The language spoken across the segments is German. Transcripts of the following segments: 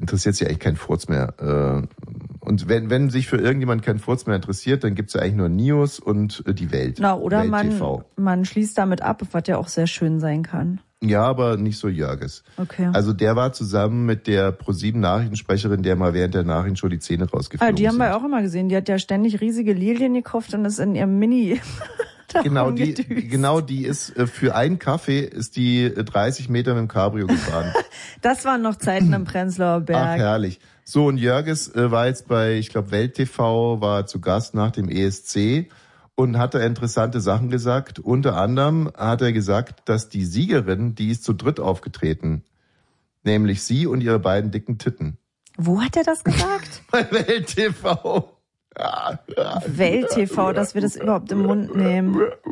interessiert sich eigentlich kein Furz mehr. Und wenn sich für irgendjemand kein Furz mehr interessiert, dann gibt's ja eigentlich nur News und die Welt. Na, oder Welt man schließt damit ab, was ja auch sehr schön sein kann. Ja, aber nicht so Jörges. Okay. Also der war zusammen mit der ProSieben-Nachrichtensprecherin, der mal während der Nachrichtenshow die Zähne rausgeflogen die haben sind. wir auch immer gesehen. Die hat ja ständig riesige Lilien gekauft und ist in ihrem Mini Genau, die ist für einen Kaffee ist die 30 Meter mit dem Cabrio gefahren. Das waren noch Zeiten im Prenzlauer Berg. Ach, herrlich. So, und Jörges war jetzt bei, ich glaube, Welt TV, war zu Gast nach dem ESC und hat da interessante Sachen gesagt. Unter anderem hat er gesagt, dass die Siegerin, die ist zu dritt aufgetreten. Nämlich sie und ihre beiden dicken Titten. Wo hat er das gesagt? Bei Welt TV. Welt TV, dass wir das überhaupt im Mund nehmen.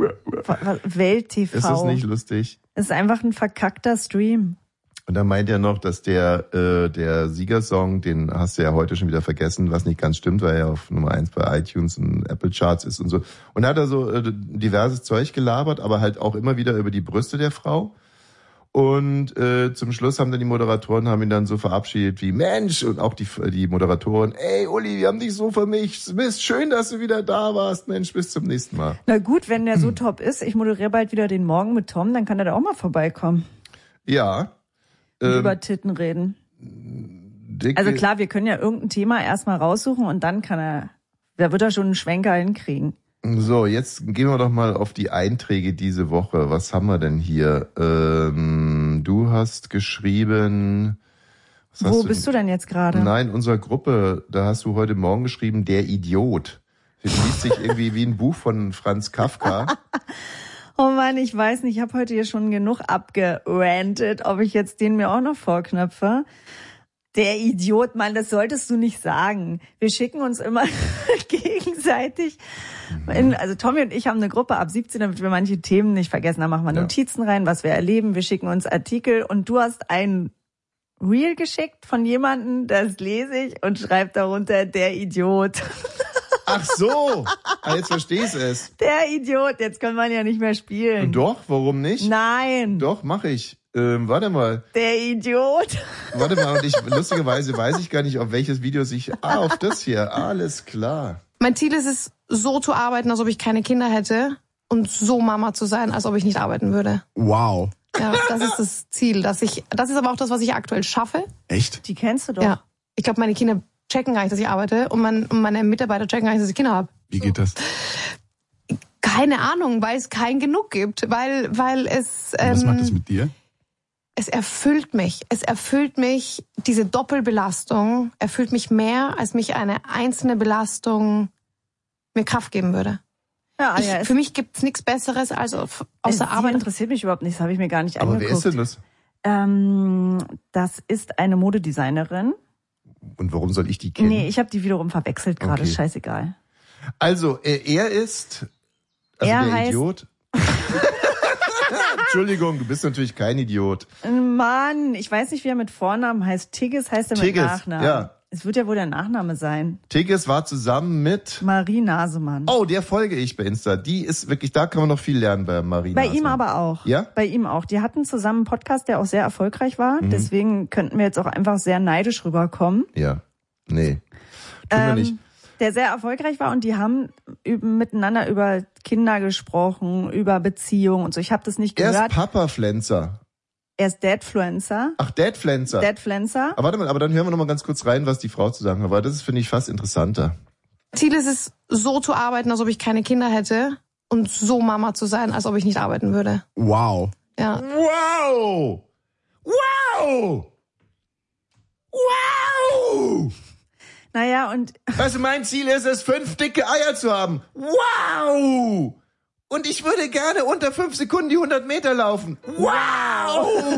Welt TV. Ist das nicht lustig? Ist einfach ein verkackter Stream. Und dann meint er noch, dass der Siegersong, den hast du ja heute schon wieder vergessen, was nicht ganz stimmt, weil er auf Nummer 1 bei iTunes und Apple Charts ist und so. Und da hat er so diverses Zeug gelabert, aber halt auch immer wieder über die Brüste der Frau. Und zum Schluss haben dann die Moderatoren haben ihn dann so verabschiedet wie Mensch und auch die Moderatoren, ey Uli, wir haben dich so vermisst, Mist, schön, dass du wieder da warst, Mensch, bis zum nächsten Mal. Na gut, wenn der so top ist, ich moderiere bald wieder den Morgen mit Tom, dann kann er da auch mal vorbeikommen. Ja. Über Titten reden. Also klar, wir können ja irgendein Thema erstmal raussuchen und dann da wird er schon einen Schwenker hinkriegen. So, jetzt gehen wir doch mal auf die Einträge diese Woche. Was haben wir denn hier? Du hast geschrieben... Wo bist du denn jetzt gerade? Nein, unserer Gruppe, da hast du heute Morgen geschrieben, der Idiot. Das liest sich irgendwie wie ein Buch von Franz Kafka. Oh Mann, ich weiß nicht, ich habe heute hier schon genug abgerantet, ob ich jetzt den mir auch noch vorknöpfe. Der Idiot, Mann, das solltest du nicht sagen. Wir schicken uns immer gegenseitig. Also Tommy und ich haben eine Gruppe ab 17, damit wir manche Themen nicht vergessen. Da machen wir Notizen rein, was wir erleben. Wir schicken uns Artikel und du hast ein Reel geschickt von jemandem, das lese ich und schreibt darunter, der Idiot. Ach so, jetzt verstehst es. Der Idiot, jetzt kann man ja nicht mehr spielen. Doch, warum nicht? Nein. Doch, mache ich. Warte mal. Der Idiot. Warte mal, und lustigerweise weiß ich gar nicht, auf welches Video auf das hier. Alles klar. Mein Ziel ist es, so zu arbeiten, als ob ich keine Kinder hätte und so Mama zu sein, als ob ich nicht arbeiten würde. Wow. Ja, das ist das Ziel. Das ist aber auch das, was ich aktuell schaffe. Echt? Die kennst du doch. Ja. Ich glaube, meine Kinder checken gar nicht, dass ich arbeite und meine Mitarbeiter checken gar nicht, dass ich Kinder habe. Wie geht das? Keine Ahnung, weil es kein Genug gibt, weil es... Was macht das mit dir? Es erfüllt mich. Es erfüllt mich, diese Doppelbelastung erfüllt mich mehr, als mich eine einzelne Belastung mir Kraft geben würde. Ja, Für mich gibt's nichts Besseres als außer Arbeit. Interessiert mich überhaupt nicht, das habe ich mir gar nicht Aber angeguckt. wer ist denn das? Das ist eine Modedesignerin. Und warum soll ich die kennen? Nee, ich habe die wiederum verwechselt gerade, Okay. scheißegal. Also, er ist... Also Er der heißt- Idiot... Entschuldigung, du bist natürlich kein Idiot. Mann, ich weiß nicht, wie er mit Vornamen heißt. Tigges heißt er mit Tigges, Nachnamen. ja. Es wird ja wohl der Nachname sein. Tigges war zusammen mit... Marie Nasemann. Oh, der folge ich bei Insta. Die ist wirklich, da kann man noch viel lernen bei Marie Bei Nasemann. ihm aber auch. Ja? Bei ihm auch. Die hatten zusammen einen Podcast, der auch sehr erfolgreich war. Deswegen könnten wir jetzt auch einfach sehr neidisch rüberkommen. Ja. Nee. Tun wir nicht. Der sehr erfolgreich war und die haben miteinander über Kinder gesprochen, über Beziehungen und so. Ich habe das nicht Er gehört. ist Papa-Flenzer. Er ist Dadfluencer. Ach, Dadflenzer. Dadfluencer. Aber warte mal, aber dann hören wir noch mal ganz kurz rein, was die Frau zu sagen hat, weil das ist, finde ich, fast interessanter. Ziel ist es, so zu arbeiten, als ob ich keine Kinder hätte und so Mama zu sein, als ob ich nicht arbeiten würde. Wow. Ja. Wow! Wow! Wow! Naja, und Also mein Ziel ist es, 5 dicke Eier zu haben. Wow! Und ich würde gerne unter 5 Sekunden die 100 Meter laufen. Wow!